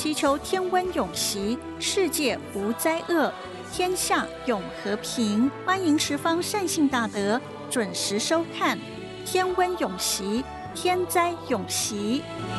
祈求天温永息，世界无灾厄，天下永和平。欢迎十方善信大德准时收看《天温永息，天灾永息》。